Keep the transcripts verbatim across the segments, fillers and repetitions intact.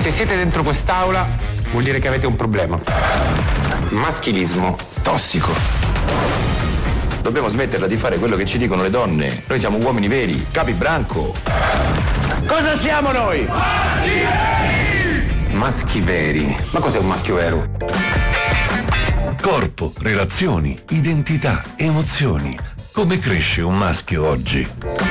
Se siete dentro quest'aula vuol dire che avete un problema. Maschilismo tossico. Dobbiamo smetterla di fare quello che ci dicono le donne. Noi siamo uomini veri, capi branco. Cosa siamo noi? Maschi veri! Maschi veri. Ma cos'è un maschio vero? Corpo, relazioni, identità, emozioni. Come cresce un maschio oggi?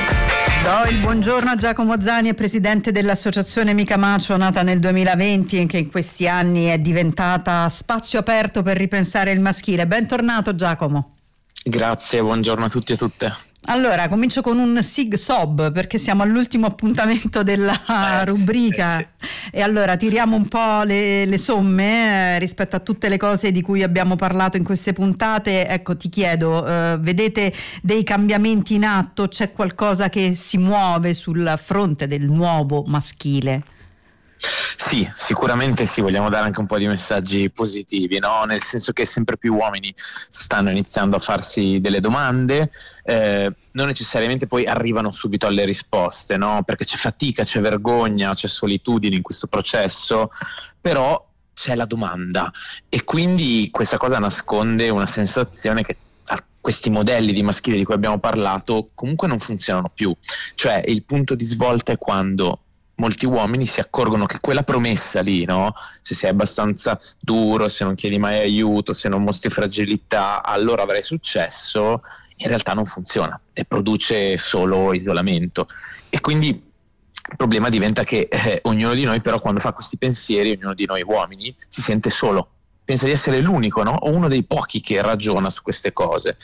Do il buongiorno a Giacomo Zani, presidente dell'associazione Mica Macio, nata nel duemilaventi e che in questi anni è diventata spazio aperto per ripensare il maschile. Bentornato Giacomo. Grazie, buongiorno a tutti e a tutte. Allora, comincio con un Sig Sob perché siamo all'ultimo appuntamento della eh, rubrica eh, sì. E allora tiriamo un po' le, le somme eh, rispetto a tutte le cose di cui abbiamo parlato in queste puntate. Ecco, ti chiedo, eh, vedete dei cambiamenti in atto? C'è qualcosa che si muove sul fronte del nuovo maschile? Sì, sicuramente sì, vogliamo dare anche un po' di messaggi positivi, no? Nel senso che sempre più uomini stanno iniziando a farsi delle domande, eh, non necessariamente poi arrivano subito alle risposte, no? Perché c'è fatica, c'è vergogna, c'è solitudine in questo processo, però c'è la domanda e quindi questa cosa nasconde una sensazione che questi modelli di maschile di cui abbiamo parlato comunque non funzionano più, cioè il punto di svolta è quando molti uomini si accorgono che quella promessa lì, no? Se sei abbastanza duro, se non chiedi mai aiuto, se non mostri fragilità, allora avrai successo, in realtà non funziona e produce solo isolamento. E quindi il problema diventa che eh, ognuno di noi però quando fa questi pensieri, ognuno di noi uomini, si sente solo. Pensa di essere l'unico, no? O uno dei pochi che ragiona su queste cose.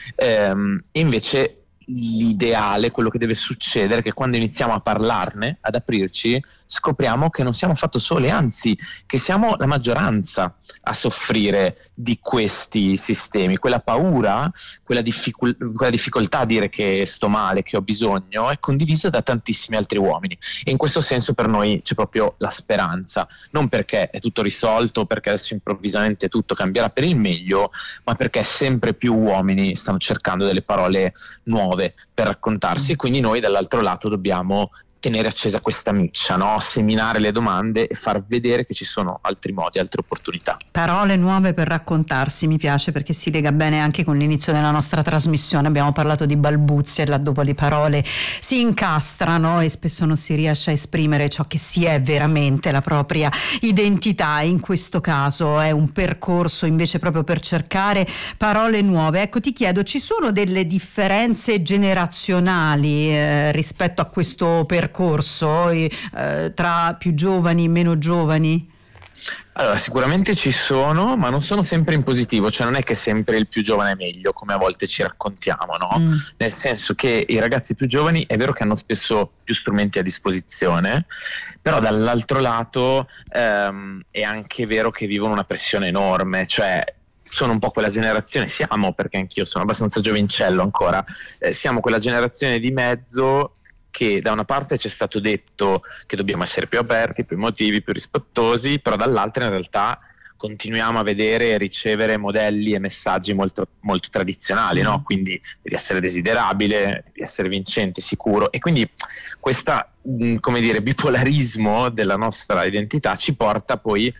Ehm, e invece l'ideale, quello che deve succedere è che quando iniziamo a parlarne, ad aprirci, scopriamo che non siamo affatto soli, anzi che siamo la maggioranza a soffrire di questi sistemi. Quella paura, quella, difficol- quella difficoltà a dire che sto male, che ho bisogno, è condivisa da tantissimi altri uomini e in questo senso per noi c'è proprio la speranza, non perché è tutto risolto, perché adesso improvvisamente tutto cambierà per il meglio, ma perché sempre più uomini stanno cercando delle parole nuove per raccontarsi e quindi noi dall'altro lato dobbiamo tenere accesa questa miccia, no? Seminare le domande e far vedere che ci sono altri modi, altre opportunità. Parole nuove per raccontarsi, mi piace perché si lega bene anche con l'inizio della nostra trasmissione. Abbiamo parlato di balbuzie laddove le parole si incastrano e spesso non si riesce a esprimere ciò che si è veramente, la propria identità. In questo caso è un percorso invece proprio per cercare parole nuove. Ecco, ti chiedo, ci sono delle differenze generazionali eh, rispetto a questo percorso? Corso eh, tra più giovani e meno giovani? Allora, sicuramente ci sono, ma non sono sempre in positivo, cioè non è che sempre il più giovane è meglio, come a volte ci raccontiamo, no? Mm. Nel senso che i ragazzi più giovani è vero che hanno spesso più strumenti a disposizione, però dall'altro lato ehm, è anche vero che vivono una pressione enorme, cioè sono un po' quella generazione, siamo, perché anch'io sono abbastanza giovincello ancora, eh, siamo quella generazione di mezzo che da una parte ci è stato detto che dobbiamo essere più aperti, più emotivi, più rispettosi, però dall'altra in realtà continuiamo a vedere e ricevere modelli e messaggi molto, molto tradizionali, no? Quindi devi essere desiderabile, devi essere vincente, sicuro, e quindi questa, come dire, bipolarismo della nostra identità ci porta poi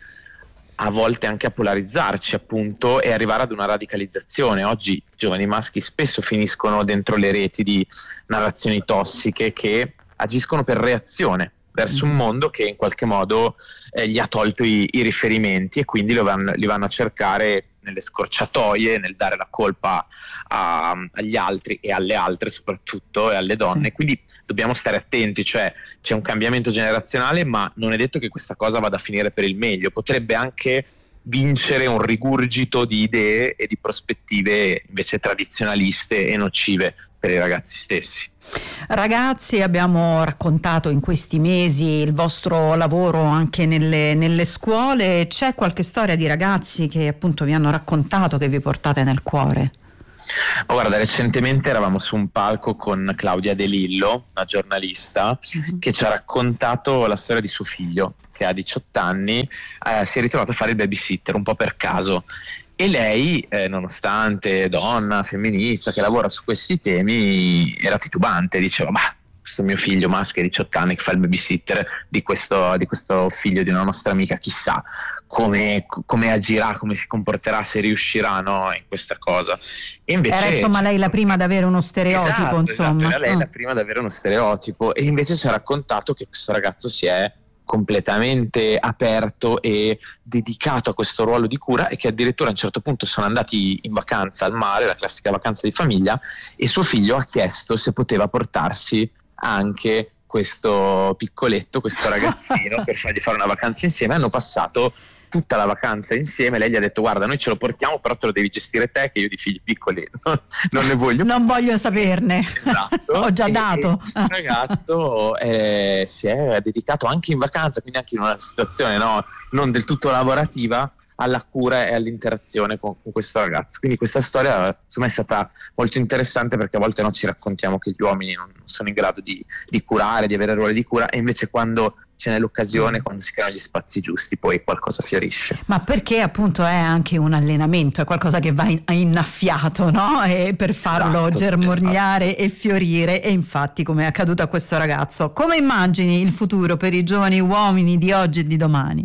a volte anche a polarizzarci, appunto, e arrivare ad una radicalizzazione. Oggi i giovani maschi spesso finiscono dentro le reti di narrazioni tossiche che agiscono per reazione verso un mondo che in qualche modo eh, gli ha tolto i, i riferimenti e quindi lo vanno, li vanno a cercare nelle scorciatoie, nel dare la colpa a, agli altri e alle altre soprattutto e alle donne. Sì. Quindi dobbiamo stare attenti, cioè c'è un cambiamento generazionale, ma non è detto che questa cosa vada a finire per il meglio, potrebbe anche vincere un rigurgito di idee e di prospettive invece tradizionaliste e nocive per i ragazzi stessi. Ragazzi, abbiamo raccontato in questi mesi il vostro lavoro anche nelle, nelle scuole. C'è qualche storia di ragazzi che appunto vi hanno raccontato, che vi portate nel cuore? Oh, guarda, recentemente eravamo su un palco con Claudia De Lillo, una giornalista, uh-huh. che ci ha raccontato la storia di suo figlio, che ha diciotto anni, eh, si è ritrovato a fare il babysitter un po' per caso. E lei, eh, nonostante donna, femminista, che lavora su questi temi, era titubante, diceva, ma questo mio figlio maschio di diciotto anni che fa il babysitter di questo, di questo figlio di una nostra amica, chissà come, come agirà, come si comporterà, se riuscirà, no, in questa cosa. E invece, era insomma lei la prima ad avere uno stereotipo, esatto, insomma. Esatto, era lei oh. la prima ad avere uno stereotipo, e invece ci ha raccontato che questo ragazzo si è completamente aperto e dedicato a questo ruolo di cura, e che addirittura a un certo punto sono andati in vacanza al mare, la classica vacanza di famiglia, e suo figlio ha chiesto se poteva portarsi anche questo piccoletto, questo ragazzino per fargli fare una vacanza insieme. Hanno passato tutta la vacanza insieme. Lei gli ha detto: guarda, noi ce lo portiamo, però te lo devi gestire te, che io di figli piccoli non, non ne voglio non voglio saperne. Esatto. Ho già e, dato. E questo ragazzo eh, si è dedicato anche in vacanza, quindi anche in una situazione, no, non del tutto lavorativa, alla cura e all'interazione con, con questo ragazzo. Quindi questa storia secondo me è stata molto interessante, perché a volte noi ci raccontiamo che gli uomini non sono in grado di, di curare, di avere ruoli di cura, e invece quando ce n'è l'occasione, quando si creano gli spazi giusti, poi qualcosa fiorisce. Ma perché appunto è anche un allenamento, è qualcosa che va in, innaffiato, no? E per farlo esatto, germogliare esatto. e fiorire, e infatti come è accaduto a questo ragazzo. Come immagini il futuro per i giovani uomini di oggi e di domani?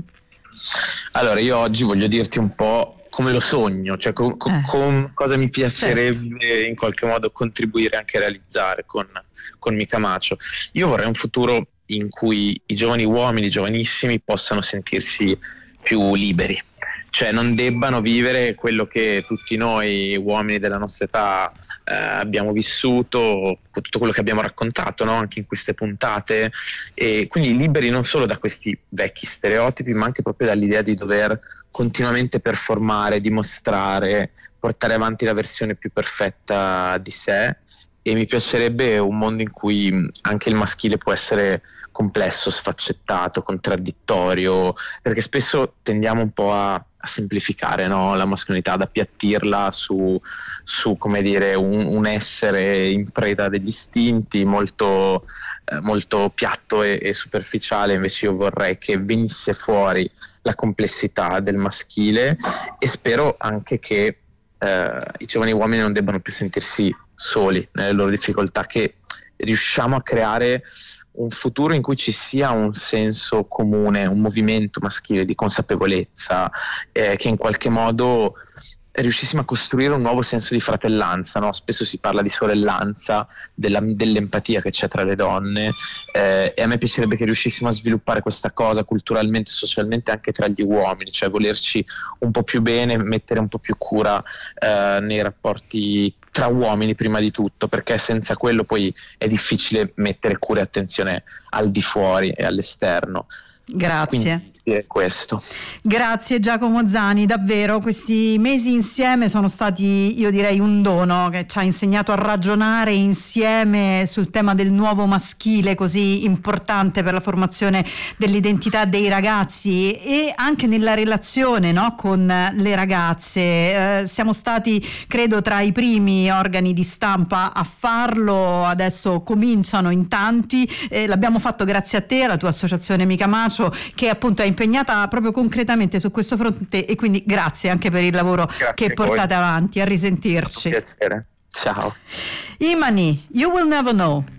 Allora, io oggi voglio dirti un po' come lo sogno, cioè con, con, Eh. con cosa mi piacerebbe Certo. in qualche modo contribuire anche a realizzare con, con Mikamacho. Io vorrei un futuro in cui i giovani uomini, giovanissimi, possano sentirsi più liberi, cioè non debbano vivere quello che tutti noi uomini della nostra età eh, abbiamo vissuto, tutto quello che abbiamo raccontato, no? Anche in queste puntate, e quindi liberi non solo da questi vecchi stereotipi, ma anche proprio dall'idea di dover continuamente performare, dimostrare, portare avanti la versione più perfetta di sé. E mi piacerebbe un mondo in cui anche il maschile può essere complesso, sfaccettato, contraddittorio, perché spesso tendiamo un po' a, a semplificare, no? La mascolinità, ad appiattirla su, su come dire, un, un essere in preda degli istinti, molto, eh, molto piatto e, e superficiale. Invece io vorrei che venisse fuori la complessità del maschile, e spero anche che eh, i giovani uomini non debbano più sentirsi soli nelle loro difficoltà, che riusciamo a creare un futuro in cui ci sia un senso comune, un movimento maschile di consapevolezza, eh, che in qualche modo riuscissimo a costruire un nuovo senso di fratellanza, no? Spesso si parla di sorellanza, della, dell'empatia che c'è tra le donne, eh, e a me piacerebbe che riuscissimo a sviluppare questa cosa culturalmente e socialmente anche tra gli uomini, cioè volerci un po' più bene, mettere un po' più cura eh, nei rapporti tra uomini prima di tutto, perché senza quello poi è difficile mettere cura e attenzione al di fuori e all'esterno. Grazie. Quindi è questo. Grazie Giacomo Zani, davvero questi mesi insieme sono stati, io direi, un dono che ci ha insegnato a ragionare insieme sul tema del nuovo maschile, così importante per la formazione dell'identità dei ragazzi e anche nella relazione, no, con le ragazze. Eh, siamo stati, credo, tra i primi organi di stampa a farlo, adesso cominciano in tanti, eh, l'abbiamo fatto grazie a te, alla tua associazione Mikamacho, che appunto è impegnata proprio concretamente su questo fronte, e quindi grazie anche per il lavoro Grazie che portate avanti. A risentirci. Un piacere. Ciao. Imani, You Will Never Know.